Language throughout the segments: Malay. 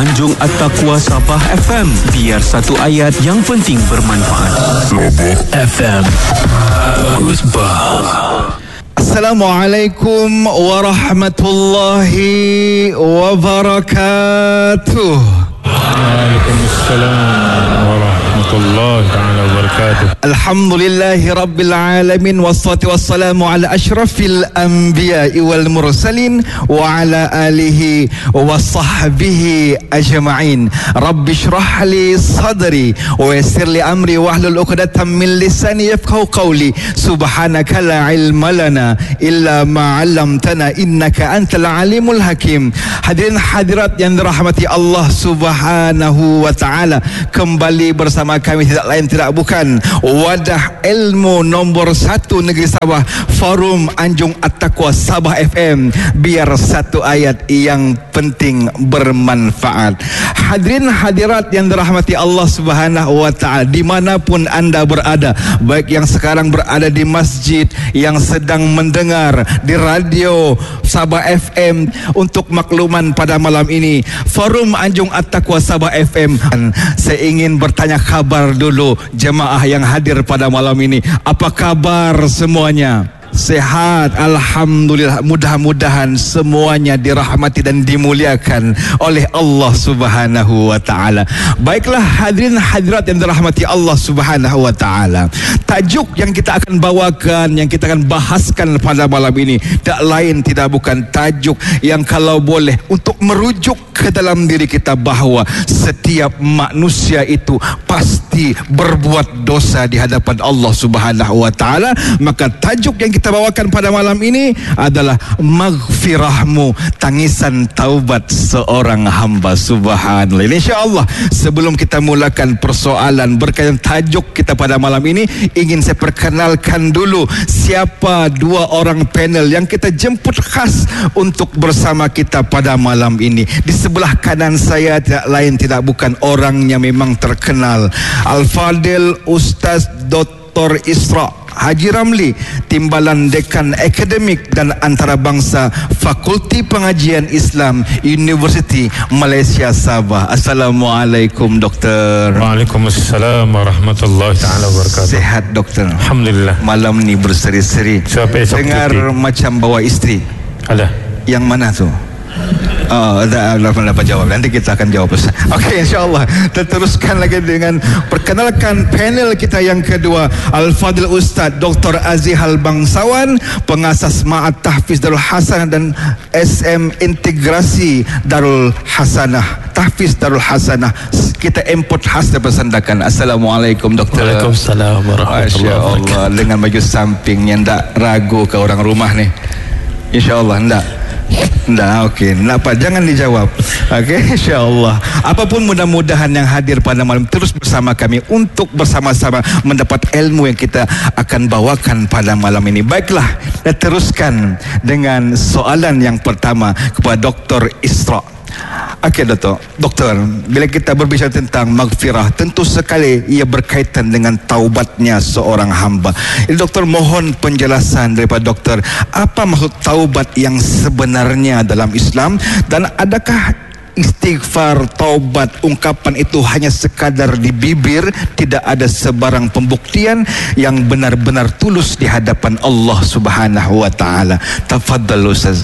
Anjung At-Taqwa Sabah FM. Biar satu ayat yang penting bermanfaat. Sabah FM. Goosebumps. Assalamualaikum warahmatullahi wabarakatuh. Waalaikumsalam warahmatullahi taala wabarakatuh. Alhamdulillahi rabbil alamin, wassalatu wassalamu ala asyrafil anbiya'i wal mursalin wa ala alihi wa sahbihi ajma'in. Rabbi shrah li sadri wa yassir li amri wahlul 'uqdatam min lisani yafqahu qawli. Subhanaka la ilma lana illa ma 'allamtana innaka antal alimul hakim. Hadirin hadirat yang dirahmati Allah Subhanahu wa taala, kembali bersama kami tidak lain tidak bukan wadah ilmu nombor 1 negeri Sabah, Forum Anjung At-Taqwa Sabah FM. Biar satu ayat yang penting bermanfaat. Hadirin hadirat yang dirahmati Allah Subhanahu wa taala, dimanapun anda berada, baik yang sekarang berada di masjid, yang sedang mendengar di radio Sabah FM. Untuk makluman pada malam ini, Forum Anjung At-Taqwa Sabah FM, saya ingin bertanya kabar dulu jemaah yang hadir pada malam ini. Apa kabar semuanya? Sehat, alhamdulillah. Mudah-mudahan semuanya dirahmati dan dimuliakan oleh Allah Subhanahu wa taala. Baiklah hadirin hadirat yang dirahmati Allah Subhanahu wa taala, tajuk yang kita akan bawakan, yang kita akan bahaskan pada malam ini tak lain tidak bukan tajuk yang kalau boleh untuk merujuk ke dalam diri kita bahawa setiap manusia itu pasti berbuat dosa di hadapan Allah Subhanahu wa taala. Maka tajuk yang kita bawakan pada malam ini adalah maghfirahmu, tangisan taubat seorang hamba. Subhanallah. InsyaAllah sebelum kita mulakan persoalan berkaitan tajuk kita pada malam ini, ingin saya perkenalkan dulu siapa dua orang panel yang kita jemput khas untuk bersama kita pada malam ini. Di sebelah kanan saya tidak lain tidak bukan orangnya memang terkenal, Al-Fadil Ustaz Dr. Isra Haji Ramli, Timbalan Dekan Akademik dan Antarabangsa Fakulti Pengajian Islam Universiti Malaysia Sabah. Assalamualaikum Doktor. Waalaikumsalam warahmatullahi taala wabarakatuh. Sehat Doktor? Alhamdulillah. Malam ni berseri-seri. Dengar macam bawa isteri. Ada. Yang mana tu? Dapat jawab. Nanti kita akan jawab. Okey, insyaAllah kita teruskan lagi dengan perkenalkan panel kita yang kedua, Al-Fadil Ustaz Dr. Azihal Bangsawan, pengasas Ma'at Tahfiz Darul Hasanah dan SM Integrasi Darul Hasanah, Tahfiz Darul Hasanah. Kita import khas daripada Sandakan. Assalamualaikum Doktor. Waalaikumsalam warahmatullahi wabarakatuh. Allah, dengan baju samping yang tak ragu ke orang rumah ni. InsyaAllah enggak. Nah, okey. Kenapa? Jangan dijawab. Okey, insya-Allah. Apapun, mudah-mudahan yang hadir pada malam terus bersama kami untuk bersama-sama mendapat ilmu yang kita akan bawakan pada malam ini. Baiklah, kita teruskan dengan soalan yang pertama kepada Dr. Isra. Okey Doktor, bila kita berbicara tentang maghfirah, tentu sekali ia berkaitan dengan taubatnya seorang hamba. Doktor, mohon penjelasan daripada Doktor, apa maksud taubat yang sebenarnya dalam Islam, dan adakah istighfar, taubat, ungkapan itu hanya sekadar di bibir, tidak ada sebarang pembuktian yang benar-benar tulus di hadapan Allah Subhanahu wa taala? Tafadhal Ustaz.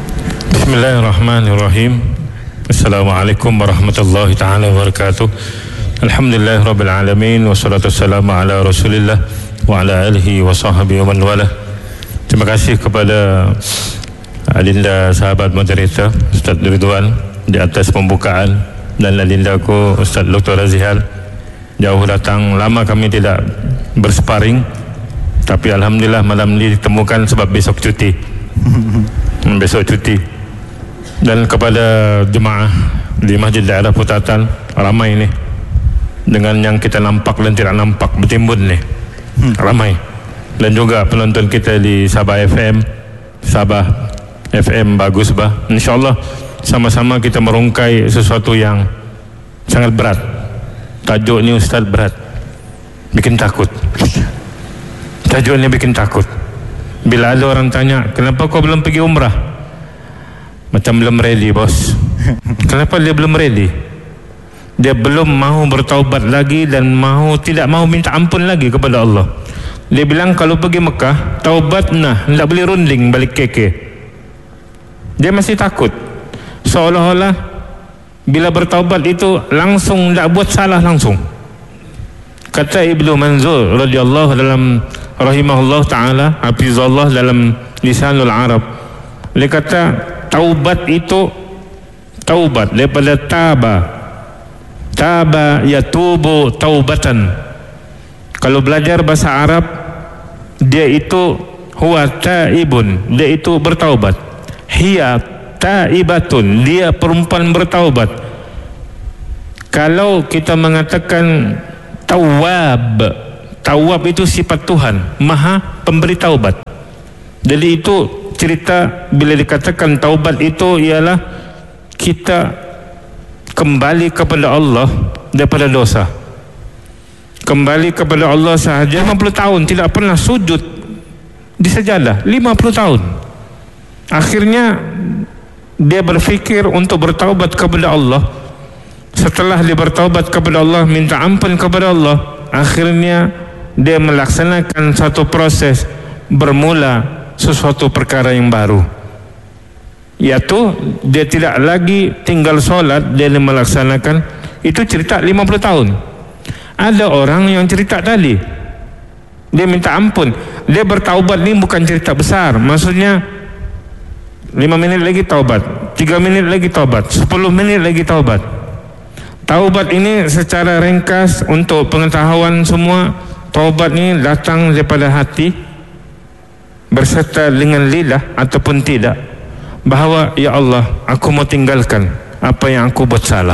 Bismillahirrahmanirrahim. Assalamualaikum warahmatullahi taala wabarakatuh. Alhamdulillah rabbil alamin, wassalatu wassalamu ala Rasulillah wa ala alihi wa sahbihi wa man wala. Terima kasih kepada adinda sahabat moderator Ustaz Ridwan di atas pembukaan, dan adindaku Ustaz Dr. Azihal. Jauh datang, lama kami tidak bersparing, tapi alhamdulillah malam ini ditemukan sebab besok cuti. Besok cuti. Dan kepada jemaah di Masjid Daerah Putatan, ramai ni dengan yang kita nampak dan tidak nampak bertimbun ni. Ramai. Dan juga penonton kita di Sabah FM. Sabah FM bagus bah. InsyaAllah sama-sama kita merungkai sesuatu yang sangat berat. Tajuk ni Ustaz berat, bikin takut. Tajuk ni bikin takut. Bila ada orang tanya, kenapa kau belum pergi umrah? Macam belum ready bos. Kenapa dia belum ready? Dia belum mahu bertaubat lagi dan tidak mahu minta ampun lagi kepada Allah. Dia bilang kalau pergi Mekah, taubat tak boleh runding balik KK. Dia masih takut. Seolah-olah bila bertaubat itu langsung tak buat salah langsung. Kata Ibnu Manzur radhiyallahu dalam rahimahullah taala, hafizallah dalam Lisanul Arab. Dia kata taubat itu taubat daripada taba yatubu taubatan. Kalau belajar bahasa Arab, dia itu huwa taibun, dia itu bertaubat. Hiya taibatun, dia perempuan bertaubat. Kalau kita mengatakan tawab itu sifat Tuhan, maha pemberi taubat. Jadi itu cerita bila dikatakan taubat itu ialah kita kembali kepada Allah daripada dosa, kembali kepada Allah sahaja. 50 tahun tidak pernah sujud di sajadah, 50 tahun. Akhirnya dia berfikir untuk bertaubat kepada Allah. Setelah dia bertaubat kepada Allah, minta ampun kepada Allah, akhirnya dia melaksanakan satu proses, bermula sesuatu perkara yang baru, iaitu dia tidak lagi tinggal solat, dia melaksanakan. Itu cerita 50 tahun. Ada orang yang cerita tadi, dia minta ampun, dia bertaubat ni bukan cerita besar. Maksudnya 5 minit lagi taubat, 3 minit lagi taubat, 10 minit lagi taubat. Taubat ini secara ringkas untuk pengetahuan semua, taubat ni datang daripada hati berserta dengan lidah ataupun tidak, bahawa ya Allah, aku mau tinggalkan apa yang aku buat salah.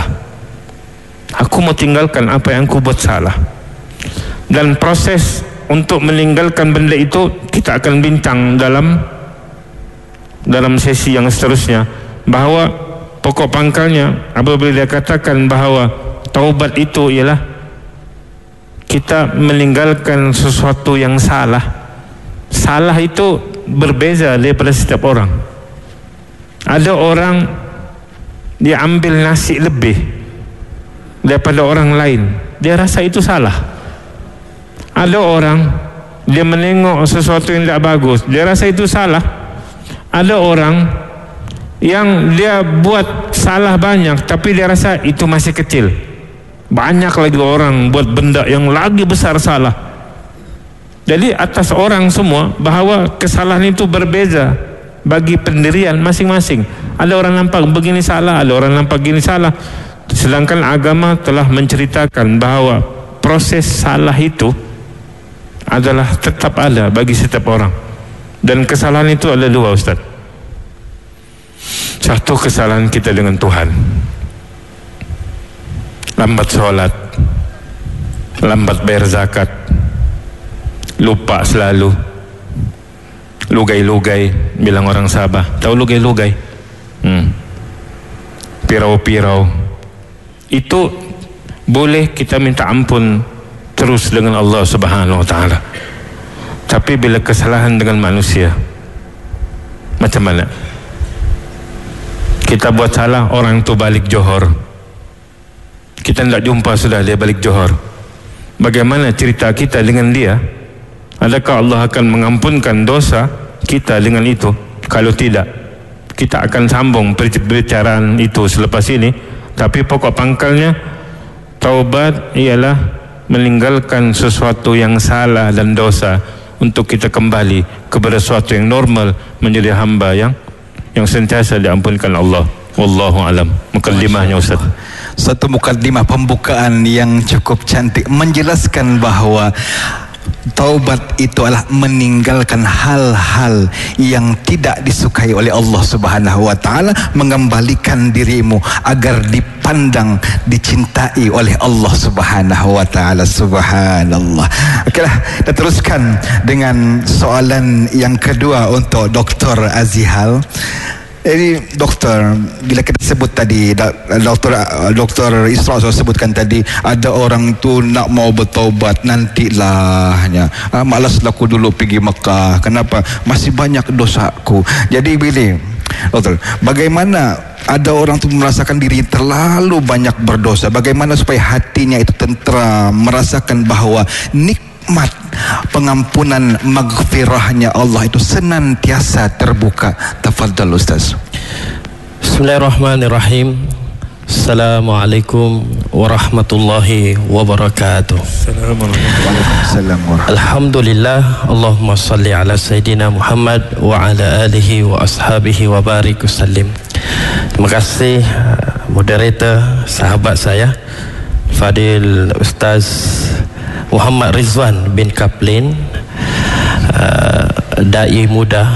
Aku mau tinggalkan apa yang aku buat salah. Dan proses untuk meninggalkan benda itu kita akan bincang dalam sesi yang seterusnya, bahawa pokok pangkalnya apabila dia katakan bahawa taubat itu ialah kita meninggalkan sesuatu yang salah. Salah itu berbeza daripada setiap orang. Ada orang dia ambil nasi lebih daripada orang lain, dia rasa itu salah. Ada orang dia menengok sesuatu yang tidak bagus, dia rasa itu salah. Ada orang yang dia buat salah banyak tapi dia rasa itu masih kecil. Banyak lagi orang buat benda yang lagi besar salah. Jadi atas orang semua bahawa kesalahan itu berbeza bagi pendirian masing-masing. Ada orang nampak begini salah, ada orang nampak begini salah. Sedangkan agama telah menceritakan bahawa proses salah itu adalah tetap ada bagi setiap orang. Dan kesalahan itu ada dua, Ustaz. Satu, kesalahan kita dengan Tuhan, lambat sholat, lambat bayar zakat, lupa selalu, lugai-lugai, bilang orang Sabah. Tahu lugai-lugai? Pirau-pirau. Itu boleh kita minta ampun terus dengan Allah Subhanahu wa ta'ala. Tapi bila kesalahan dengan manusia, macam mana? Kita buat salah, orang tu balik Johor, kita tidak jumpa sudah dia balik Johor. Bagaimana cerita kita dengan dia? Adakah Allah akan mengampunkan dosa kita dengan itu? Kalau tidak, kita akan sambung perbicaraan itu selepas ini. Tapi pokok pangkalnya, taubat ialah meninggalkan sesuatu yang salah dan dosa untuk kita kembali kepada sesuatu yang normal, menjadi hamba yang sentiasa diampunkan Allah. Wallahu alam. Mukaddimahnya, Ustaz. Satu mukaddimah pembukaan yang cukup cantik menjelaskan bahawa taubat itu adalah meninggalkan hal-hal yang tidak disukai oleh Allah Subhanahu wa ta'ala, mengembalikan dirimu agar dipandang, dicintai oleh Allah Subhanahu wa ta'ala. Subhanallah. Okeylah, kita teruskan dengan soalan yang kedua untuk Dr. Azihal. Jadi doktor, bila kita sebut tadi, Dr. Isra sebutkan tadi, ada orang tu nak mau bertaubat, nantilahnya, malaslah aku dulu pergi Mekah, kenapa? Masih banyak dosaku. Jadi bila Betul. Bagaimana ada orang tu merasakan diri terlalu banyak berdosa, bagaimana supaya hatinya itu tenteram, merasakan bahawa nikmat pengampunan maghfirahnya Allah itu senantiasa terbuka. Tafadhal Ustaz. Bismillahirrahmanirrahim. Assalamualaikum warahmatullahi wabarakatuh. Alhamdulillah. Allahumma salli ala Sayyidina Muhammad wa ala alihi wa ashabihi wa barik wasallim. Terima kasih moderator, sahabat saya Fadil Ustaz Muhammad Rizwan bin Kaplin, dai muda,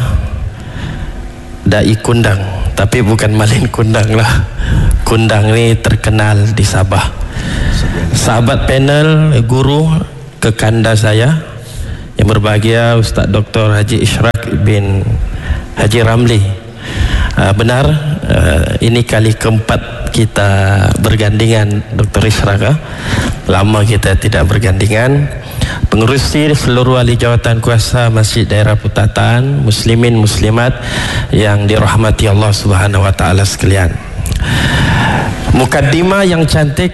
dai kundang, tapi bukan malin kundang lah. Kundang ni terkenal di Sabah. Sahabat panel, guru kekanda saya yang berbahagia Ustaz Dr. Haji Ishraq bin Haji Ramli. Benar, ini kali keempat kita bergandingan Dr. Ishraq. Lama kita tidak bergandingan. Pengerusi seluruh ahli jawatan kuasa Masjid Daerah Putatan, muslimin muslimat yang dirahmati Allah Subhanahu wa taala sekalian. Mukaddimah yang cantik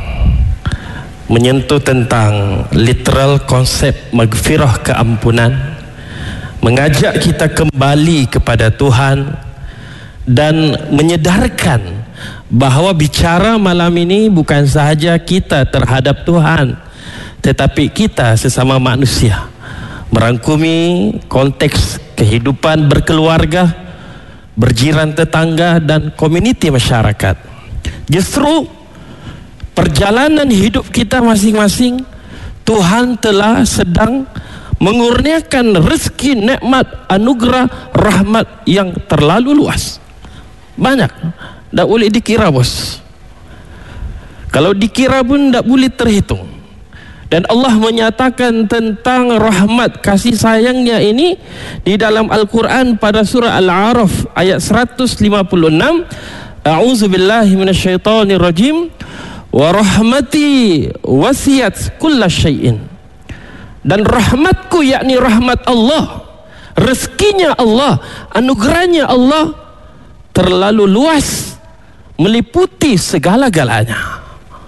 menyentuh tentang literal konsep maghfirah, keampunan, mengajak kita kembali kepada Tuhan dan menyedarkan bahawa bicara malam ini bukan sahaja kita terhadap Tuhan, tetapi kita sesama manusia, merangkumi konteks kehidupan berkeluarga, berjiran tetangga dan komuniti masyarakat. Justru perjalanan hidup kita masing-masing, Tuhan telah sedang mengurniakan rezeki, nikmat, anugerah, rahmat yang terlalu luas. Banyak, tak boleh dikira bos. Kalau dikira pun tak boleh terhitung. Dan Allah menyatakan tentang rahmat kasih sayangnya ini di dalam Al-Quran pada surah Al-A'raf ayat 156. A'udzubillahi minasyaitonirrajim. Wa rahmati wasiyat kulla syai'in. Dan rahmatku, yakni rahmat Allah, rezekinya Allah, anugerahnya Allah terlalu luas, meliputi segala-galanya.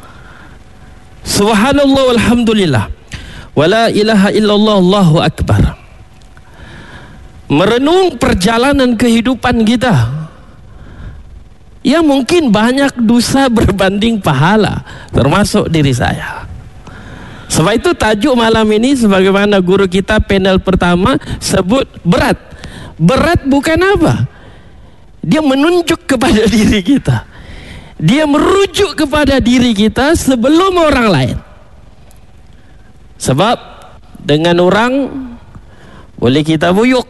Subhanallah walhamdulillah wala ilaha illallah, Allahu akbar. Merenung perjalanan kehidupan kita, ya mungkin banyak dosa berbanding pahala, termasuk diri saya. Sebab itu tajuk malam ini sebagaimana guru kita panel pertama sebut berat. Berat bukan apa? Dia menunjuk kepada diri kita. Dia merujuk kepada diri kita sebelum orang lain. Sebab dengan orang boleh kita buyuk.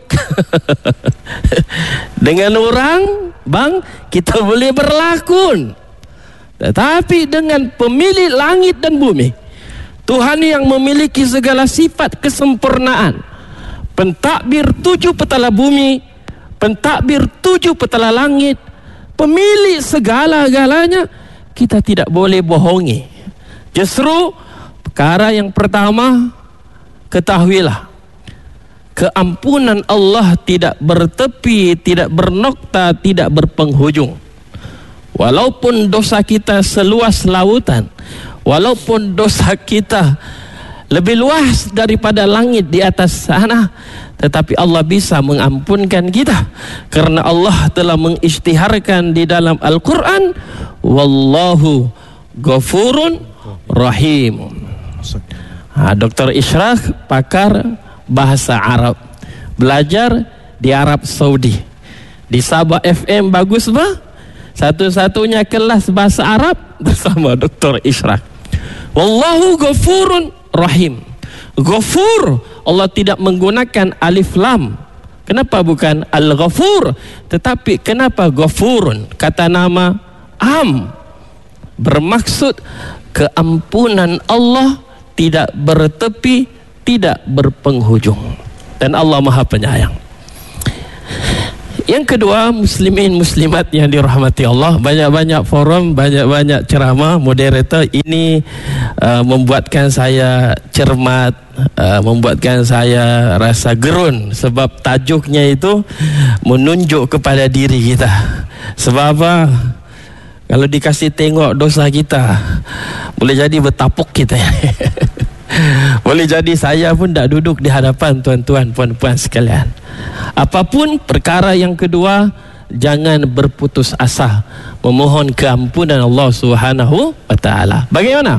Dengan orang, bang, kita boleh berlakon. Tetapi dengan pemilik langit dan bumi, Tuhan yang memiliki segala sifat kesempurnaan, pentadbir 7 petala bumi, pentadbir 7 petala langit, pemilik segala-galanya, kita tidak boleh bohongi. Justru perkara yang pertama, ketahuilah keampunan Allah tidak bertepi, tidak bernokta, tidak berpenghujung. Walaupun dosa kita seluas lautan, walaupun dosa kita lebih luas daripada langit di atas sana, tetapi Allah bisa mengampunkan kita karena Allah telah mengisytiharkan di dalam Al-Quran, wallahu ghafurun rahim. Dr. Ishraq pakar bahasa Arab, belajar di Arab Saudi, di Sabah FM. Bagus bah, satu-satunya kelas bahasa Arab bersama Dr. Ishraq. Wallahu ghafurun rahim. Ghafur, Allah tidak menggunakan alif lam. Kenapa bukan al-ghafur? Tetapi kenapa ghafurun? Kata nama am bermaksud keampunan Allah tidak bertepi, tidak berpenghujung. Dan Allah Maha Penyayang. Yang kedua, muslimin muslimat yang dirahmati Allah, banyak-banyak forum, banyak-banyak ceramah moderator ini membuatkan saya cermat, membuatkan saya rasa gerun, sebab tajuknya itu menunjuk kepada diri kita. Sebab apa? Kalau dikasih tengok dosa kita, boleh jadi bertapuk kita. Boleh jadi saya pun tak duduk di hadapan tuan-tuan, puan-puan sekalian. Apapun perkara yang kedua, jangan berputus asa memohon keampunan Allah Subhanahu wa taala. Bagaimana?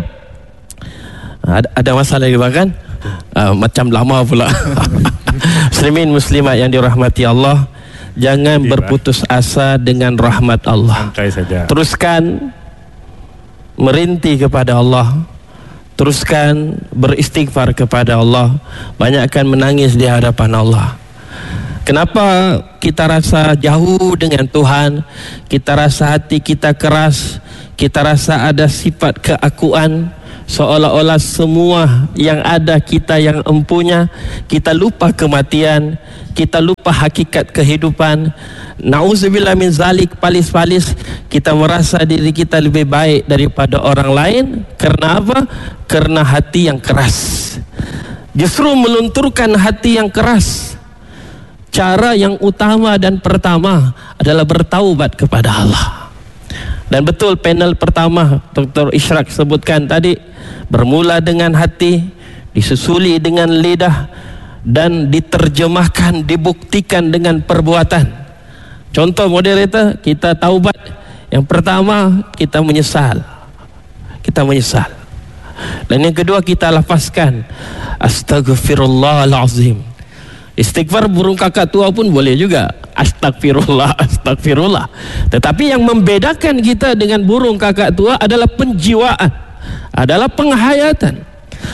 Ada masalah juga kan? Macam lama pula. Muslimin muslimat yang dirahmati Allah, jangan berputus asa dengan rahmat Allah. Teruskan merintih kepada Allah, teruskan beristighfar kepada Allah, banyakkan menangis di hadapan Allah. Kenapa kita rasa jauh dengan Tuhan, kita rasa hati kita keras, kita rasa ada sifat keakuan, seolah-olah semua yang ada kita yang empunya, kita lupa kematian, kita lupa hakikat kehidupan. Na'udzubillah min zalik, palis-palis kita merasa diri kita lebih baik daripada orang lain. Karena apa? Karena hati yang keras. Justru melunturkan hati yang keras, cara yang utama dan pertama adalah bertaubat kepada Allah. Dan betul panel pertama Dr. Ishraq sebutkan tadi, bermula dengan hati, disusuli dengan lidah, dan diterjemahkan, dibuktikan dengan perbuatan. Contoh moderator, kita taubat. Yang pertama, kita menyesal. Kita menyesal. Dan yang kedua, kita lafazkan Astaghfirullahalazim. Istighfar burung kakak tua pun boleh juga, astagfirullah, astagfirullah. Tetapi yang membedakan kita dengan burung kakak tua adalah penjiwaan, adalah penghayatan.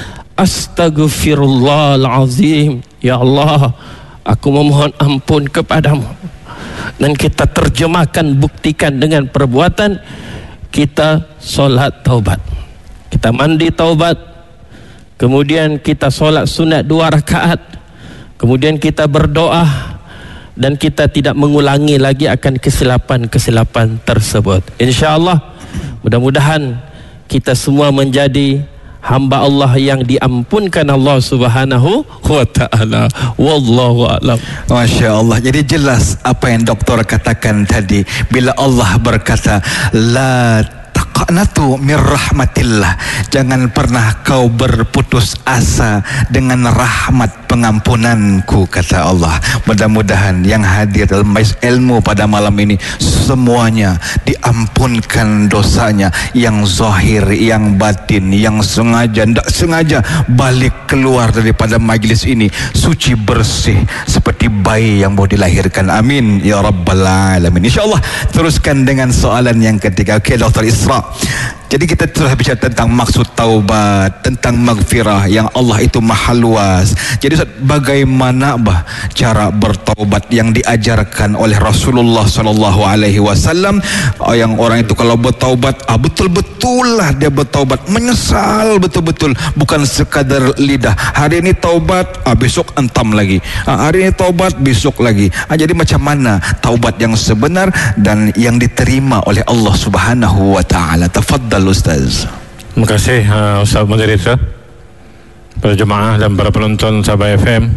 Astaghfirullahalazim, ya Allah, aku memohon ampun kepadamu. Dan kita terjemahkan, buktikan dengan perbuatan. Kita solat taubat, kita mandi taubat, kemudian kita solat sunat 2 rakaat, kemudian kita berdoa, dan kita tidak mengulangi lagi akan kesilapan-kesilapan tersebut. InsyaAllah, mudah-mudahan kita semua menjadi hamba Allah yang diampunkan Allah Subhanahu wa ta'ala. Wallahu a'lam. Masya Allah. Jadi jelas apa yang doktor katakan tadi, bila Allah berkata la taqnatu min rahmatillah, jangan pernah kau berputus asa dengan rahmat pengampunanku, kata Allah. Mudah-mudahan yang hadir dalam majlis ilmu pada malam ini semuanya diampunkan dosanya, yang zahir, yang batin, yang sengaja, tidak sengaja balik keluar daripada majlis ini suci bersih seperti bayi yang baru dilahirkan. Amin ya rabbal alamin. InsyaAllah teruskan dengan soalan yang ketiga. Okey Dr. Isra, jadi kita telah bicara tentang maksud taubat, tentang maghfirah yang Allah itu maha luas. Jadi bagaimana cara bertaubat yang diajarkan oleh Rasulullah SAW, yang orang itu kalau bertaubat betul-betul lah dia bertaubat, menyesal betul-betul, bukan sekadar lidah. Hari ini taubat, besok entam lagi, hari ini taubat, besok lagi. Jadi macam mana taubat yang sebenar dan yang diterima oleh Allah Subhanahu wa ta'ala? Tafadhal Ustaz. Terima kasih Ustaz moderator, para jemaah dan para penonton Sabah FM.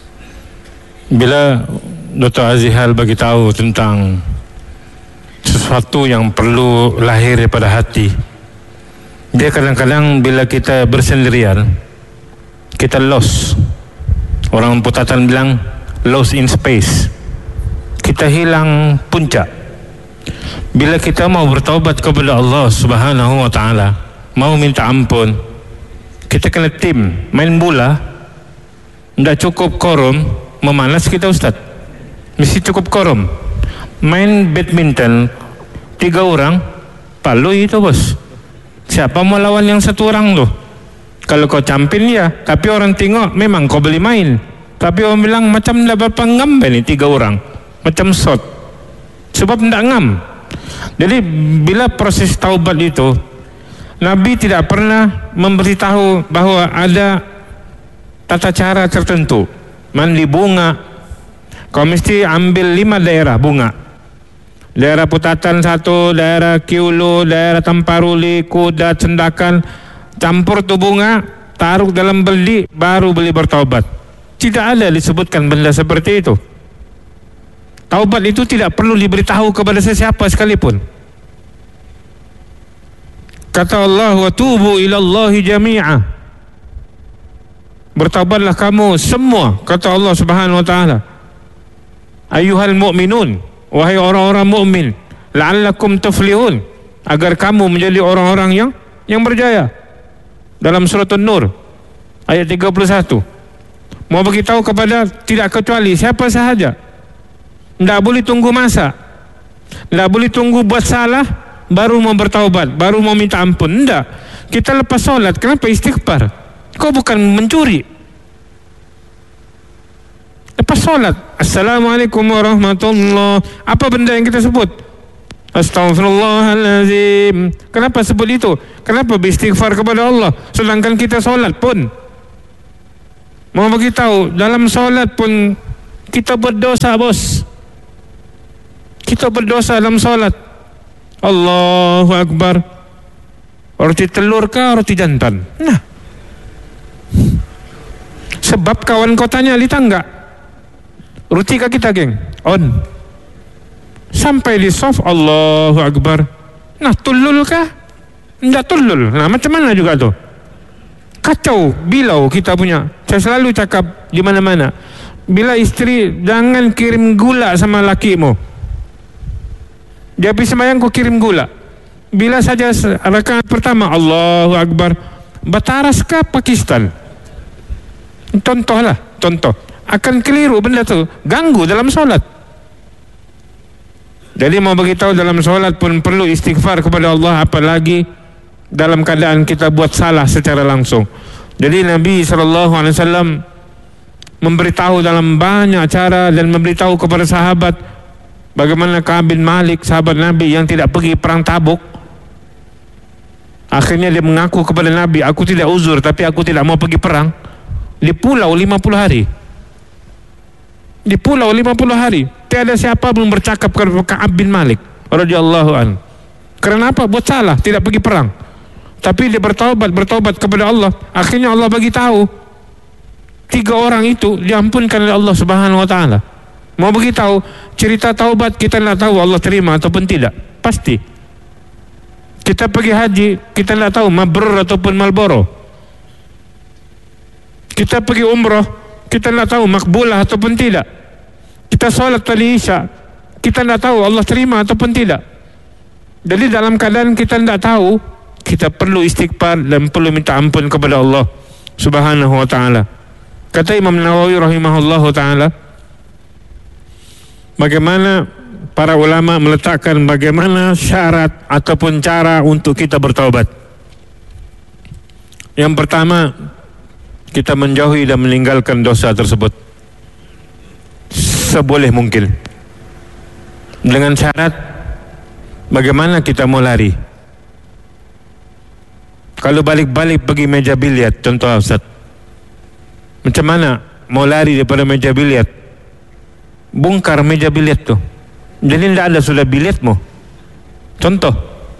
Bila Dr. Azihal bagi tahu tentang sesuatu yang perlu lahir daripada hati, dia kadang-kadang bila kita bersendirian, kita lost. Orang putatan bilang lost in space, kita hilang puncak. Bila kita mau bertaubat kepada Allah Subhanahu wa ta'ala, mau minta ampun, kita kena tim. Main bola tidak cukup korum memanas kita Ustaz, mesti cukup korum. Main badminton 3 orang palu itu bos, siapa mau lawan yang 1 orang tu? Kalau kau campin ya, tapi orang tengok memang kau boleh main, tapi orang bilang macam dah berapa ngam ni 3 orang, macam shot, sebab tidak ngam. Jadi bila proses taubat itu, Nabi tidak pernah memberitahu bahawa ada tata cara tertentu, mandi bunga, kau mesti ambil 5 daerah bunga. Daerah Putatan 1, daerah Kiulu, daerah Tamparuli, Kuda, Cendakan. Campur tu bunga, taruh dalam beli, baru beli bertaubat. Tidak ada disebutkan benda seperti itu. Taubat itu tidak perlu diberitahu kepada sesiapa sekalipun. Kata Allah, wa tubu ilallahi jami'ah. Bertaubatlah kamu semua, kata Allah Subhanahu wa taala. Ayyuhal mu'minun, wahai orang-orang mukmin, la'allakum tuflihun, agar kamu menjadi orang-orang yang berjaya. Dalam surah An-Nur ayat 31. Mau beritahu kepada tidak kecuali siapa sahaja. Tidak boleh tunggu masa, tidak boleh tunggu buat salah baru mau bertaubat, baru mau minta ampun. Tidak. Kita lepas solat, kenapa istighfar? Kau bukan mencuri. Lepas solat, Assalamualaikum warahmatullahi. Apa benda yang kita sebut? Astaghfirullahalazim. Kenapa sebut itu? Kenapa beristighfar kepada Allah? Sedangkan kita solat pun, mau beritahu, dalam solat pun kita berdosa, bos. Kita berdosa dalam solat. Allahu Akbar. Roti telur kah roti jantan? Nah, sebab kawan kau tanya di tangga, roti kah kita, geng? On. Sampai di soft, Allahu Akbar. Nah, tulul kah? Tidak tulul. Nah, macam mana juga tu? Kacau, bilau kita punya. Saya selalu cakap di mana-mana, bila isteri, jangan kirim gula sama lakimu. Dia habis sembahyang, kau kirim gula. Bila saja rakaat pertama, Allahu Akbar, Bataras ke Pakistan? Contohlah, contoh. Akan keliru benda tu, ganggu dalam solat. Jadi mau beritahu, dalam solat pun perlu istighfar kepada Allah, apalagi dalam keadaan kita buat salah secara langsung. Jadi Nabi SAW memberitahu dalam banyak cara dan memberitahu kepada sahabat. Bagaimana Ka'ab bin Malik, sahabat Nabi yang tidak pergi perang Tabuk, akhirnya dia mengaku kepada Nabi, aku tidak uzur tapi aku tidak mau pergi perang. Di pulau 50 hari. Di pulau 50 hari. Tiada siapa belum bercakap kepada Ka'ab bin Malik radhiyallahu anhu. Kerana apa? Buat salah, tidak pergi perang. Tapi dia bertaubat kepada Allah. Akhirnya Allah bagi tahu 3 orang itu diampunkan oleh Allah Subhanahu wa taala. Mau beritahu, cerita taubat kita tidak tahu Allah terima ataupun tidak. Pasti. Kita pergi haji, kita tidak tahu mabrur ataupun malboro. Kita pergi umrah, kita tidak tahu makbulah ataupun tidak. Kita solat tadi Isya, kita tidak tahu Allah terima ataupun tidak. Jadi dalam keadaan kita tidak tahu, kita perlu istighfar dan perlu minta ampun kepada Allah Subhanahu wa taala. Kata Imam Nawawi rahimahullahu taala, bagaimana para ulama meletakkan bagaimana syarat ataupun cara untuk kita bertaubat. Yang pertama, kita menjauhi dan meninggalkan dosa tersebut seboleh mungkin. Dengan syarat, bagaimana kita mau lari? Kalau balik-balik pergi meja biliar, contoh Ustaz, macam mana mau lari daripada meja biliar? Bongkar meja biliar tu, jadi tidak ada sudah biliarmu. Contoh,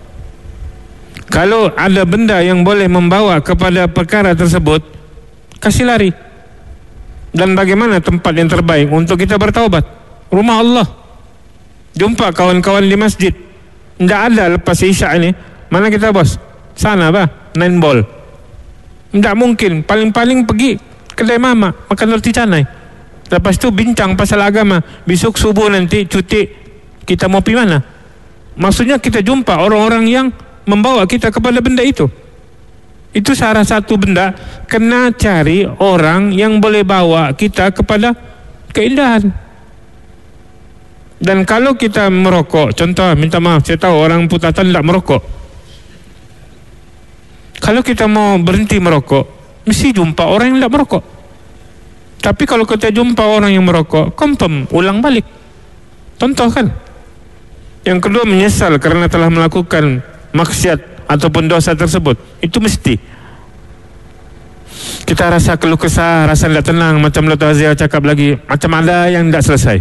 kalau ada benda yang boleh membawa kepada perkara tersebut, kasih lari. Dan bagaimana tempat yang terbaik untuk kita bertaubat? Rumah Allah. Jumpa kawan-kawan di masjid, tidak ada lepas Isya ini, mana kita bos? Sana bah, 9 ball. Tidak mungkin, paling-paling pergi kedai mama, makan roti canai. Lepas tu bincang pasal agama. Besok subuh nanti cuti, kita mau pergi mana? Maksudnya kita jumpa orang-orang yang membawa kita kepada benda itu. Itu salah satu benda, kena cari orang yang boleh bawa kita kepada keindahan. Dan kalau kita merokok, contoh, minta maaf, saya tahu orang Putatan tidak merokok. Kalau kita mau berhenti merokok, mesti jumpa orang yang tidak merokok. Tapi kalau kita jumpa orang yang merokok, confirm, ulang balik. Contoh kan. Yang kedua, menyesal kerana telah melakukan maksiat ataupun dosa tersebut. Itu mesti. Kita rasa keluh kesah, rasa tidak tenang. Macam Dr. Azia cakap lagi, macam ada yang tidak selesai.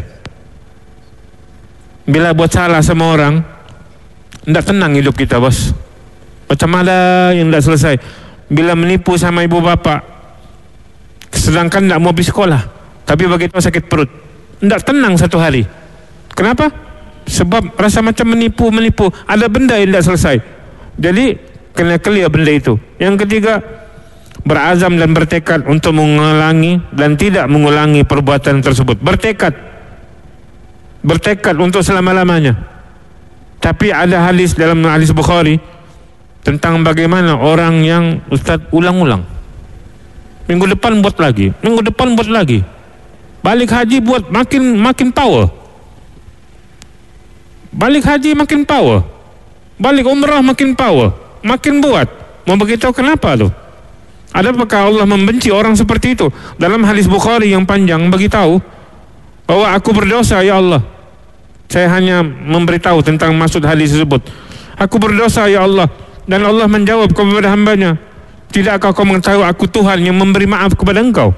Bila buat salah sama orang, tidak tenang hidup kita, bos. Macam ada yang tidak selesai. Bila menipu sama ibu bapa, sedangkan tidak mau pergi sekolah, tapi begitu sakit perut, tidak tenang satu hari. Kenapa? Sebab rasa macam menipu. Ada benda yang tidak selesai. Jadi kena clear benda itu. Yang ketiga, berazam dan bertekad untuk mengulangi dan tidak mengulangi perbuatan tersebut. Bertekad untuk selama-lamanya. Tapi ada hadis dalam hadis Bukhari tentang bagaimana orang yang Ustaz ulang-ulang, minggu depan buat lagi, balik haji buat makin power, balik haji makin power, balik umrah makin power, makin buat. Mau beritahu kenapa tu? Adakah Allah membenci orang seperti itu? Dalam hadis Bukhari yang panjang beritahu bahwa aku berdosa ya Allah. Saya hanya memberitahu tentang maksud hadis tersebut. Aku berdosa ya Allah. Dan Allah menjawab kepada hambanya, tidakkah kau mengetahui aku Tuhan yang memberi maaf kepada engkau?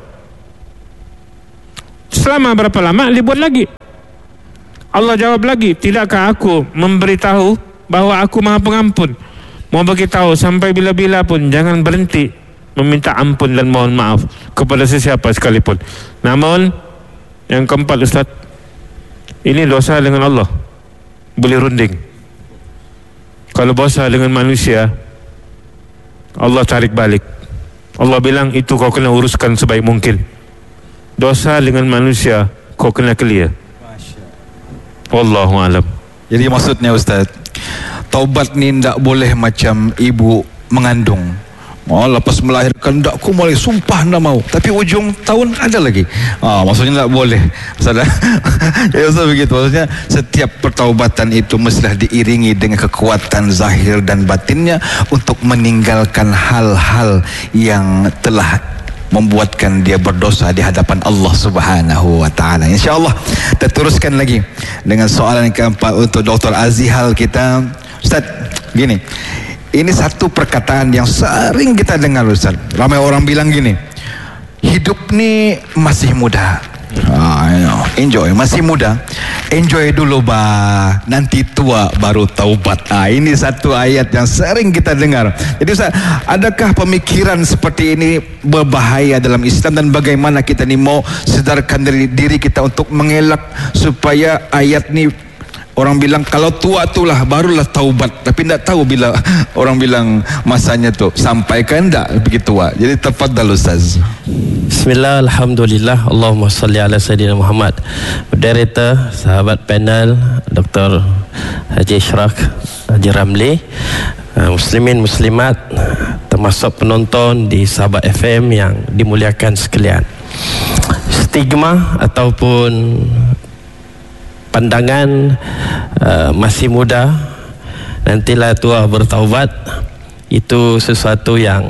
Selama berapa lama dibuat lagi? Allah jawab lagi, tidakkah aku memberitahu bahwa aku maha pengampun? Mau beritahu sampai bila-bila pun jangan berhenti meminta ampun dan mohon maaf kepada sesiapa sekalipun. Namun yang keempat, Ustaz, ini dosa dengan Allah boleh runding. Kalau dosa dengan manusia, Allah tarik balik. Allah bilang itu kau kena uruskan sebaik mungkin. Dosa dengan manusia kau kena clear. Wallahu alam. Jadi maksudnya Ustaz, taubat ni tak boleh macam ibu mengandung. Lepas melahirkan tak, aku mulai sumpah tak mau, tapi ujung tahun ada lagi. Maksudnya tak boleh. Ya Ustaz begitu. Maksudnya setiap pertaubatan itu mestilah diiringi dengan kekuatan zahir dan batinnya untuk meninggalkan hal-hal yang telah membuatkan dia berdosa di hadapan Allah Subhanahu wa taala. Insyaallah kita teruskan lagi dengan soalan yang keempat untuk Dr. Azihal kita. Ustaz, gini. Ini satu perkataan yang sering kita dengar, Ustaz. Ramai orang bilang gini, hidup ni masih muda. Enjoy, masih muda. Enjoy dulu nanti tua baru taubat. Ini satu ayat yang sering kita dengar. Jadi Ustaz, adakah pemikiran seperti ini berbahaya dalam Islam, dan bagaimana kita ni mau sedarkan diri kita untuk mengelak supaya ayat ni, orang bilang kalau tua itulah barulah taubat, tapi tidak tahu bila orang bilang masanya tu sampai kan tak begitu tua. Jadi tafadhal Ustaz. Bismillah, alhamdulillah, Allahumma salli ala Sayyidina Muhammad. Moderator, sahabat panel, Dr. Haji Ishraq, Haji Ramli, muslimin muslimat, termasuk penonton di Sahabat FM yang dimuliakan sekalian. Stigma ataupun pandangan masih muda nantilah tua bertaubat, itu sesuatu yang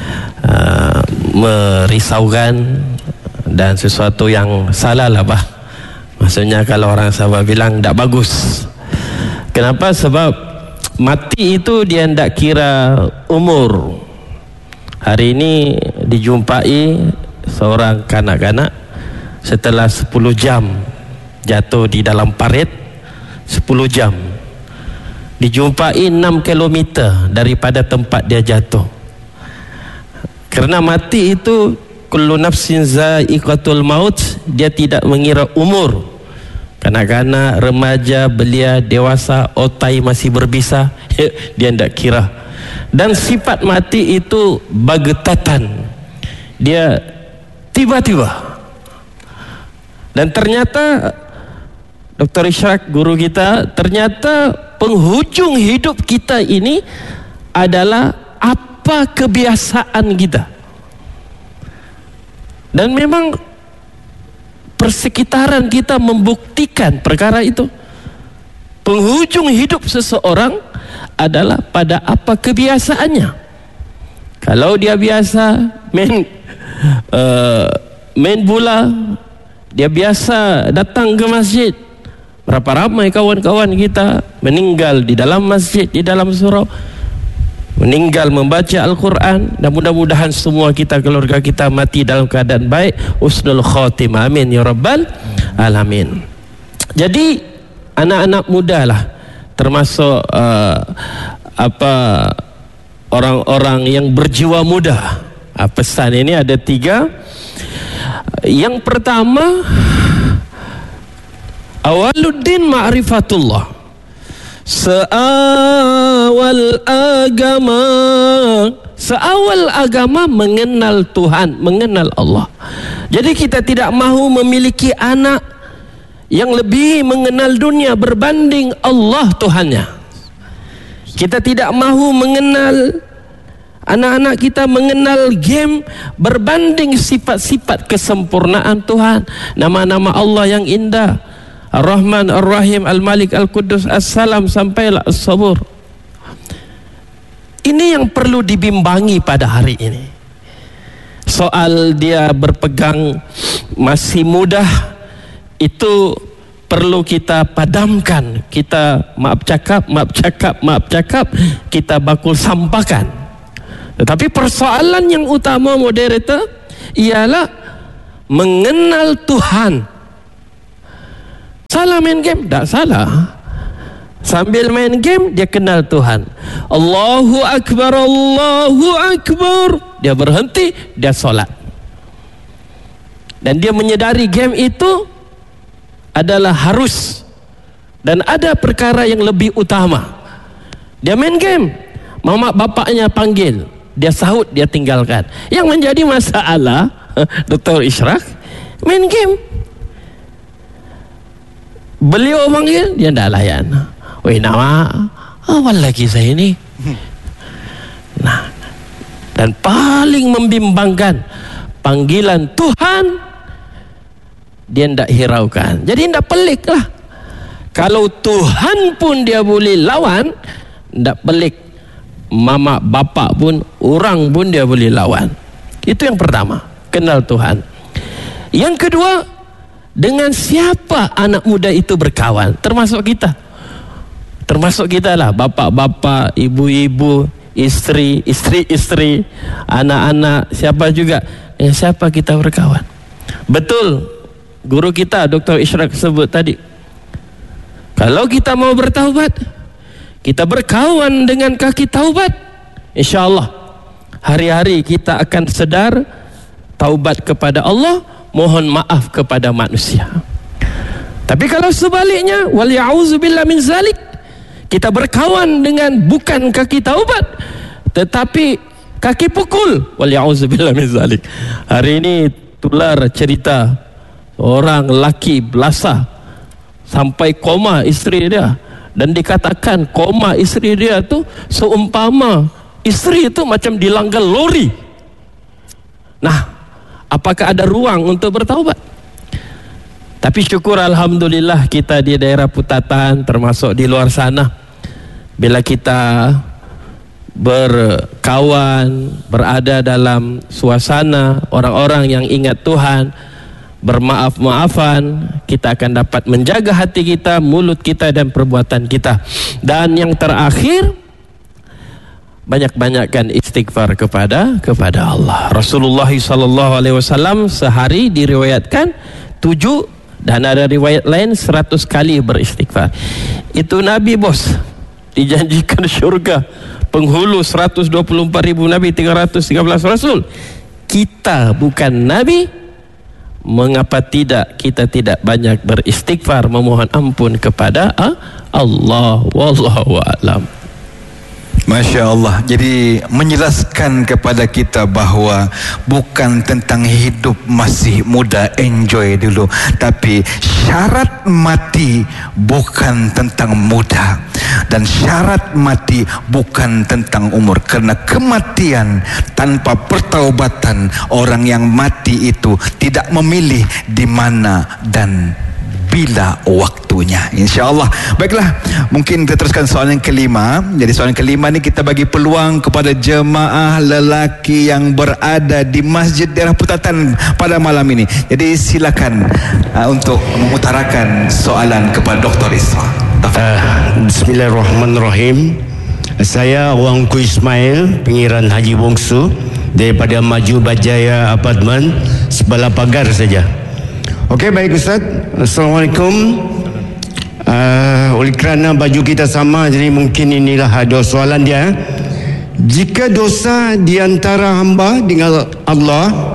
merisaukan dan sesuatu yang salah lah maksudnya kalau orang sahabat bilang tak bagus. Kenapa? Sebab mati itu dia tidak kira umur. Hari ini dijumpai seorang kanak-kanak setelah 10 jam jatuh di dalam parit, 10 jam dijumpai 6 kilometer daripada tempat dia jatuh. Kerana mati itu kullu nafsin za'iqatul maut, dia tidak mengira umur. Kanak-kanak, remaja, belia, dewasa, otai masih berbisa, dia tidak kira. Dan sifat mati itu bagetatan, dia tiba-tiba. Dan ternyata Dr. Ishraq, guru kita, ternyata penghujung hidup kita ini adalah apa kebiasaan kita. Dan memang persekitaran kita membuktikan perkara itu. Penghujung hidup seseorang adalah pada apa kebiasaannya. Kalau dia biasa main bola, dia biasa datang ke masjid. Berapa ramai kawan-kawan kita meninggal di dalam masjid, di dalam surau. meninggal membaca Al-Quran, dan mudah-mudahan semua kita, keluarga kita mati dalam keadaan baik, husnul khotimah, amin ya rabbal alamin. Jadi anak-anak muda lah termasuk orang-orang yang berjiwa muda. Pesan ini ada 3. Yang pertama, awaluddin ma'rifatullah. Seawal agama mengenal Tuhan, mengenal Allah. Jadi kita tidak mahu memiliki anak yang lebih mengenal dunia berbanding Allah Tuhannya. Kita tidak mahu mengenal anak-anak kita mengenal game berbanding sifat-sifat kesempurnaan Tuhan, nama-nama Allah yang indah, Ar-Rahman, Ar-Rahim, Al-Malik, Al-Quddus, As-Salam, sampailah As-Sabur. Ini yang perlu dibimbangi pada hari ini. Soal dia berpegang masih mudah, itu perlu kita padamkan. Kita maaf cakap, kita bakul sampahkan. Tetapi persoalan yang utama, moderator, ialah mengenal Tuhan. Salah main game? Tak salah. Sambil main game dia kenal Tuhan. Allahu Akbar, Allahu Akbar. Dia berhenti, dia solat. Dan dia menyedari game itu adalah harus, dan ada perkara yang lebih utama. Dia main game, mama bapaknya panggil, dia sahut, dia tinggalkan. Yang menjadi masalah Dr. Ishraq, main game, beliau panggil, dia tidak layan. Weh, nama awal lagi saya ini. Nah, dan paling membimbangkan, panggilan Tuhan dia tidak hiraukan. Jadi tidak pelik lah. Kalau Tuhan pun dia boleh lawan, tidak pelik. Mama bapak pun, orang pun dia boleh lawan. Itu yang pertama, kenal Tuhan. Yang kedua, dengan siapa anak muda itu berkawan, termasuk kita lah, bapak-bapak, ibu-ibu, istri, anak-anak, siapa juga, dengan siapa kita berkawan. Betul guru kita Dr. Ishraq sebut tadi, kalau kita mau bertaubat, kita berkawan dengan kaki taubat, insya-Allah hari-hari kita akan sedar, taubat kepada Allah, mohon maaf kepada manusia. Tapi kalau sebaliknya, wal ya'udzubillah min zalik, kita berkawan dengan bukan kaki taubat tetapi kaki pukul, wal ya'udzubillah min zalik. Hari ini tular cerita orang lelaki belasah sampai koma isteri dia, dan dikatakan koma isteri dia tu seumpama isteri itu macam dilanggar lori. Nah, apakah ada ruang untuk bertaubat? Tapi syukur alhamdulillah kita di daerah Putatan, termasuk di luar sana, bila kita berkawan, berada dalam suasana orang-orang yang ingat Tuhan, bermaaf-maafan, kita akan dapat menjaga hati kita, mulut kita dan perbuatan kita. Dan yang terakhir, banyak-banyakkan istighfar kepada Allah. Rasulullah SAW sehari diriwayatkan 7, dan ada riwayat lain 100 kali beristighfar. Itu Nabi bos, dijanjikan syurga, penghulu 124.000 Nabi, 313 Rasul. Kita bukan Nabi, mengapa tidak kita tidak banyak beristighfar, memohon ampun kepada Allah? Wallahu a'lam. Masya Allah. Jadi menjelaskan kepada kita bahawa bukan tentang hidup masih muda, enjoy dulu, tapi syarat mati bukan tentang muda, dan syarat mati bukan tentang umur. Kerana kematian tanpa pertaubatan, orang yang mati itu tidak memilih di mana dan bila waktunya, insya-Allah. Baiklah, mungkin kita teruskan soalan yang kelima. Jadi soalan kelima ni kita bagi peluang kepada jemaah lelaki yang berada di Masjid Daerah Putatan pada malam ini. Jadi silakan untuk mengutarakan soalan kepada Dr. Isra. Bismillahirrahmanirrahim. Saya Wangku Ismail, Pengiran Haji Bongsu daripada Maju Bajaya Apartmen, sebelah pagar saja. Okey, baik Ustaz. Assalamualaikum. Oleh kerana baju kita sama, jadi mungkin inilah ada soalan dia. Jika dosa di antara hamba dengan Allah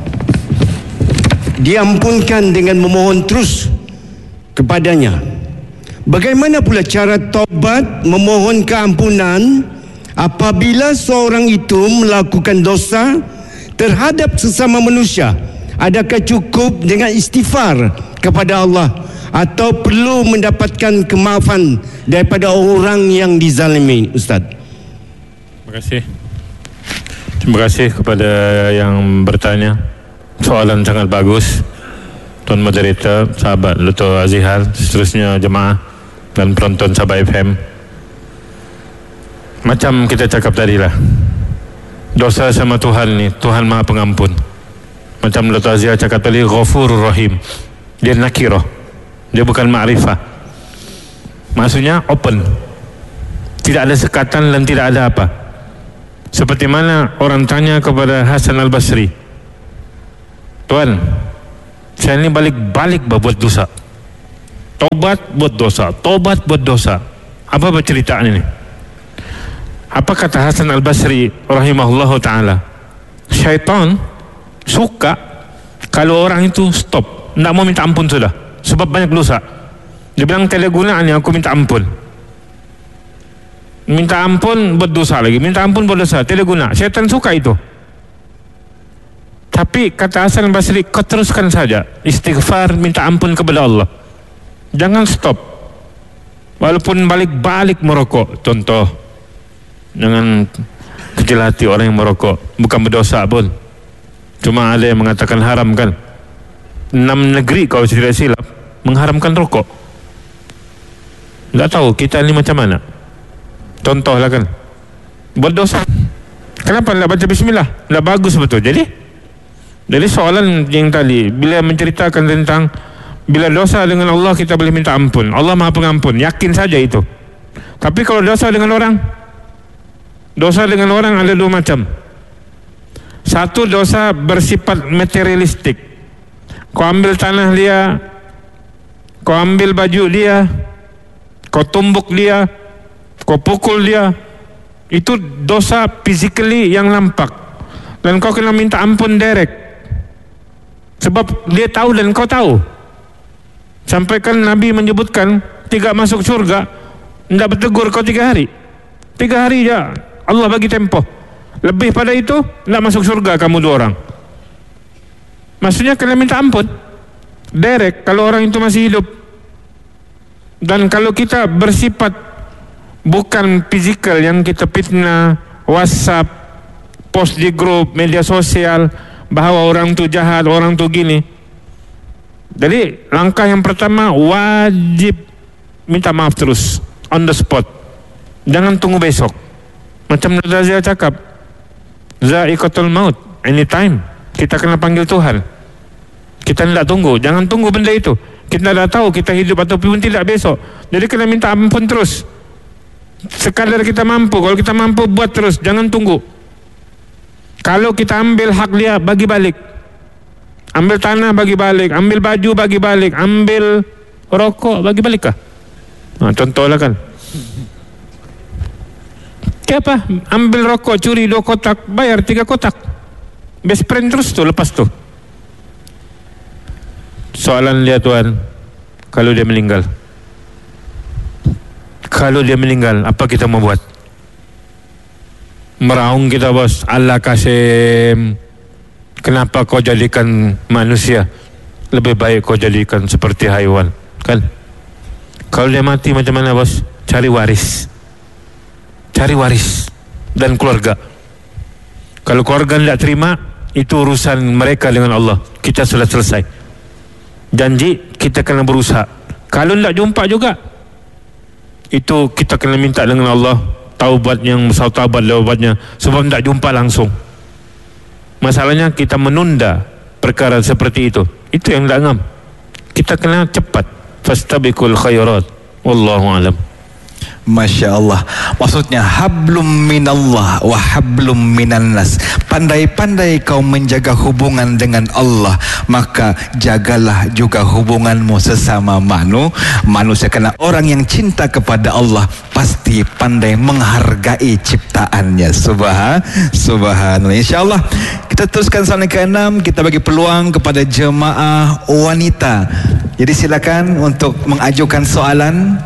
diampunkan dengan memohon terus kepadanya, bagaimana pula cara taubat memohon keampunan apabila seorang itu melakukan dosa terhadap sesama manusia? Adakah cukup dengan istighfar kepada Allah atau perlu mendapatkan kemaafan daripada orang yang dizalimi, Ustaz? Terima kasih kepada yang bertanya. Soalan sangat bagus. Tuan moderator, sahabat Dr. Azihar, seterusnya jemaah dan penonton Sabah FM. Macam kita cakap tadi lah, dosa sama Tuhan ni, Tuhan Maha Pengampun. Macam Dr. Azihar cakap tadi, Ghafurur Rahim. Dia nakirah, dia bukan ma'rifah. Maksudnya open, tidak ada sekatan dan tidak ada apa. Seperti mana orang tanya kepada Hasan Al-Basri, Tuan, saya ni balik-balik buat dosa, tobat buat dosa, tobat buat dosa. Apa bercerita ini? Apa kata Hasan Al-Basri rahimahullahu ta'ala? Syaitan suka kalau orang itu stop, tidak mau minta ampun sudah, sebab banyak dosa. Dia bilang, tiada gunaannya aku minta ampun. Minta ampun buat dosa lagi, minta ampun buat dosa, tidak guna. Syaitan suka itu. Tapi kata Hasan Al-Basri, kau teruskan saja istighfar, minta ampun kepada Allah, jangan stop. Walaupun balik-balik merokok, contoh, jangan kecil hati orang yang merokok, bukan berdosa pun, cuma ada yang mengatakan haram kan. 6 negeri kalau tidak silap mengharamkan rokok. Tak tahu kita ni macam mana. Contohlah kan, buat dosa, kenapa tidak baca bismillah? Tidak bagus betul. Jadi soalan yang tadi, bila menceritakan tentang bila dosa dengan Allah kita boleh minta ampun, Allah Maha Pengampun, yakin saja itu. Tapi kalau dosa dengan orang ada dua macam. Satu, dosa bersifat materialistik. Kau ambil tanah dia, kau ambil baju dia, kau tumbuk dia, kau pukul dia, itu dosa physically yang nampak, dan kau kena minta ampun direct, sebab dia tahu dan kau tahu. Sampai kan Nabi menyebutkan 3 masuk surga, tidak bertegur kau 3 hari. 3 hari je Allah bagi tempoh. Lebih pada itu tidak masuk surga kamu 2 orang. Maksudnya kena minta ampun direct kalau orang itu masih hidup. Dan kalau kita bersifat bukan fizikal yang kita fitnah, WhatsApp, post di grup, media sosial, bahawa orang tu jahat, orang tu gini. Jadi langkah yang pertama, wajib minta maaf terus, on the spot. Jangan tunggu besok. Macam Nazia cakap, Za'iqatul maut, anytime. Kita kena panggil Tuhan. Kita tidak tunggu, jangan tunggu benda itu. Kita dah tahu kita hidup ataupun tidak besok. Jadi kena minta ampun terus. Sekadar kita mampu. Kalau kita mampu, buat terus, jangan tunggu. Kalau kita ambil hak dia, bagi balik. Ambil tanah, bagi balik. Ambil baju, bagi balik. Ambil rokok, bagi balik kah? Contohlah kan. Kenapa? Ambil rokok, curi 2 kotak, bayar 3 kotak. Best friend terus tu, lepas tu. Soalan dia Tuan, kalau dia meninggal, apa kita mau buat? Meraung kita bos, Allah Kasim, kenapa kau jadikan manusia? Lebih baik kau jadikan seperti haiwan, kan? Kalau dia mati macam mana bos? Cari waris dan keluarga. Kalau keluarga tidak terima, itu urusan mereka dengan Allah. Kita sudah selesai. Janji kita kena berusaha. Kalau tidak jumpa juga, itu kita kena minta dengan Allah taubat yang taubatnya, sebab tidak jumpa langsung. Masalahnya kita menunda perkara seperti itu. Itu yang tidak ngam. Kita kena cepat. Fastabiqul khairat. Wallahu alam. Masya Allah. Maksudnya hablum minallah wa hablum minan nas. Pandai-pandai kau menjaga hubungan dengan Allah, maka jagalah juga hubunganmu sesama manusia. Karena orang yang cinta kepada Allah pasti pandai menghargai ciptaannya. Subhanallah. InsyaAllah kita teruskan soalan ke-6. Kita bagi peluang kepada jemaah wanita. Jadi silakan untuk mengajukan soalan.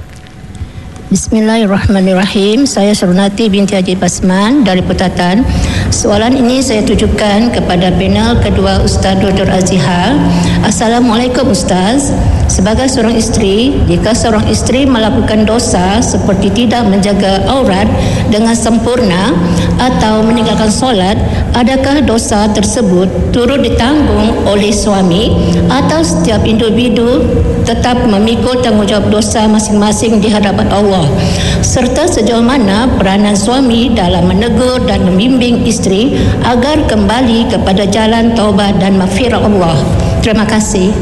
Bismillahirrahmanirrahim. Saya Surunati binti Haji Basman dari Putatan. Soalan ini saya tujukan kepada panel kedua Ustaz Dr. Azihar. Assalamualaikum Ustaz. Sebagai seorang isteri, jika seorang isteri melakukan dosa seperti tidak menjaga aurat dengan sempurna atau meninggalkan solat, adakah dosa tersebut turut ditanggung oleh suami atau setiap individu tetap memikul tanggungjawab dosa masing-masing di hadapan Allah? Serta sejauh mana peranan suami dalam menegur dan membimbing isteri agar kembali kepada jalan taubat dan maghfirah Allah? Terima kasih.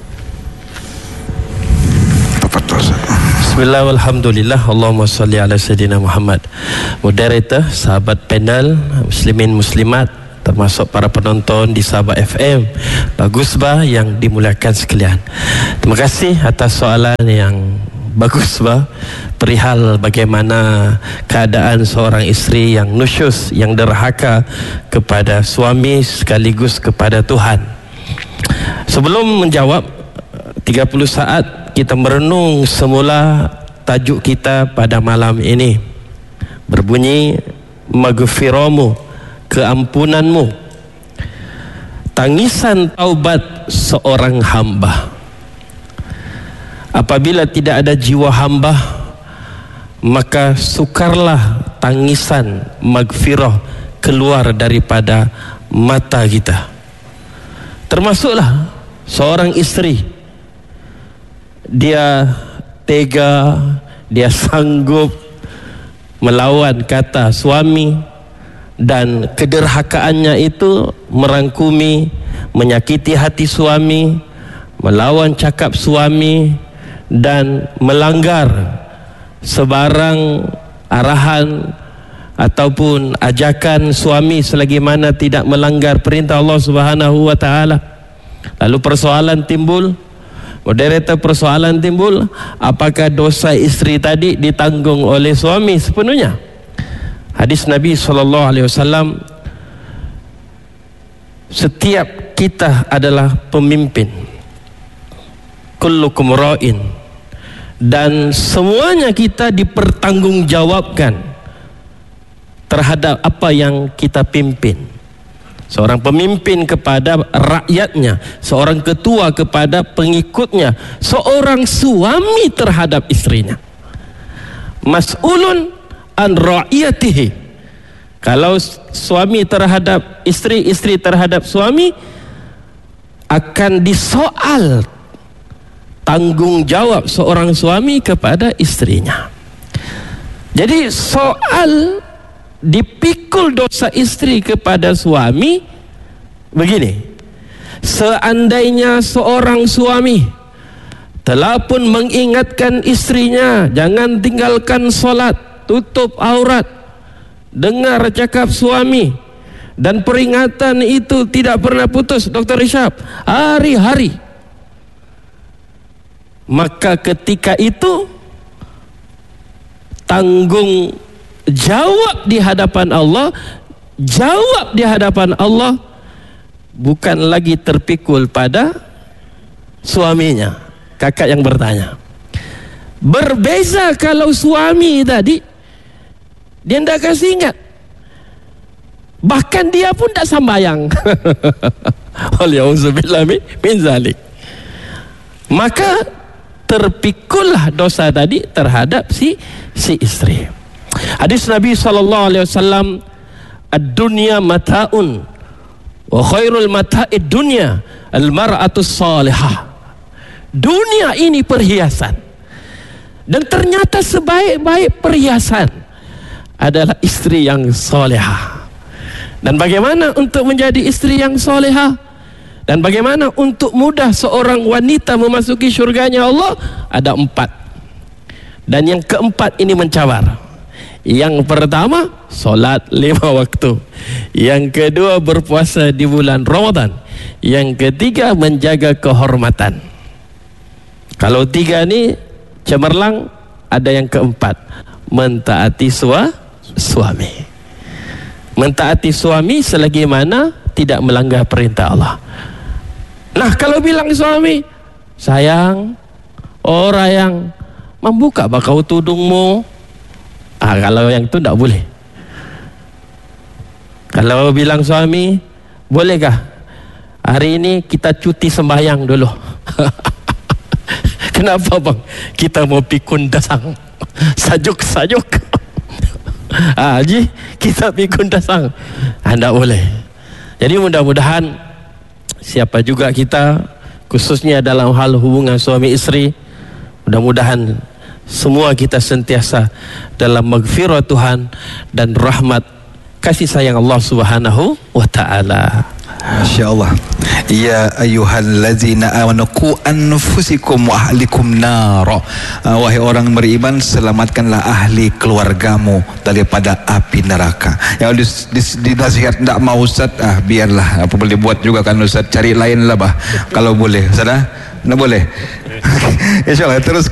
Bismillah, alhamdulillah, Allahumma salli ala Sayyidina Muhammad. Moderator, sahabat panel, muslimin muslimat, termasuk para penonton di Sabah FM, bagus bah yang dimuliakan sekalian. Terima kasih atas soalan yang bagus bah, perihal bagaimana keadaan seorang isteri yang nusyus, yang derhaka kepada suami sekaligus kepada Tuhan. Sebelum menjawab 30 saat, kita merenung semula tajuk kita pada malam ini. Berbunyi maghfiramu, keampunanmu. Tangisan taubat seorang hamba. Apabila tidak ada jiwa hamba, maka sukarlah tangisan maghfirah keluar daripada mata kita. Termasuklah seorang isteri, dia tega, dia sanggup melawan kata suami, dan kederhakaannya itu merangkumi, menyakiti hati suami, melawan cakap suami, dan melanggar sebarang arahan ataupun ajakan suami selagi mana tidak melanggar perintah Allah Subhanahu wa taala. Lalu persoalan timbul, moderator, persoalan timbul, apakah dosa isteri tadi ditanggung oleh suami sepenuhnya? Hadis Nabi SAW, setiap kita adalah pemimpin, kullukum ra'in, dan semuanya kita dipertanggungjawabkan terhadap apa yang kita pimpin. Seorang pemimpin kepada rakyatnya, seorang ketua kepada pengikutnya, seorang suami terhadap istrinya. Mas'ulun an ra'iyatihi. Kalau suami terhadap istri, istri terhadap suami, akan disoal tanggungjawab seorang suami kepada istrinya. Jadi soal dipikul dosa istri kepada suami begini: seandainya seorang suami telah pun mengingatkan istrinya, jangan tinggalkan solat, tutup aurat, dengar cakap suami, dan peringatan itu tidak pernah putus, Dr. Isyab, hari-hari, maka ketika itu tanggung jawab di hadapan Allah, jawab di hadapan Allah bukan lagi terpikul pada suaminya. Kakak yang bertanya, berbeza kalau suami tadi dia tidak kasih ingat, bahkan dia pun tak sambayang. Waliyahudzubillah min zalik. Maka terpikullah dosa tadi terhadap si istri. Hadis Nabi SAW, ad-dunya mata'un wa khairul mata'id dunya al-mar'atus salihah. Dunia ini perhiasan, dan ternyata sebaik-baik perhiasan adalah istri yang solehah. Dan bagaimana untuk menjadi istri yang solehah, dan bagaimana untuk mudah seorang wanita memasuki syurganya Allah? Ada 4. Dan yang keempat ini mencabar. Yang pertama, solat 5 waktu. Yang kedua, berpuasa di bulan Ramadan. Yang ketiga, menjaga kehormatan. Kalau 3 ni cemerlang, ada yang keempat, mentaati suami. Mentaati suami selagi mana tidak melanggar perintah Allah. Nah, kalau bilang suami, sayang, orang yang membuka bakau tudungmu, kalau yang tu tak boleh. Kalau bilang suami, bolehkah hari ini kita cuti sembahyang dulu? Kenapa bang? Kita mau pikun dasang, sajuk. Haji, kita pikun dasang. Tak boleh. Jadi mudah-mudahan siapa juga kita, khususnya dalam hal hubungan suami isteri, mudah-mudahan semua kita sentiasa dalam maghfirah Tuhan dan rahmat kasih sayang Allah Subhanahu wa ta'ala. Masya-Allah. Ya ayyuhallazina amanu qu anfusikum wa ahlikum nar. Wahai orang beriman, selamatkanlah ahli keluargamu daripada api neraka. Yang dinasihat tak mau Ustaz, biarlah, apa boleh buat juga kan Ustaz, cari lain lah bah. Kalau boleh Ustaz, tak boleh. Insya-Allah terus